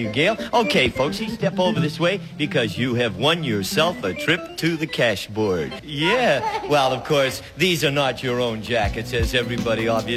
you, Gail. Okay, folks, you step over this way because you have won yourself a trip to the cash board. Yeah. Well, of course, these are not your own jackets, as everybody obviously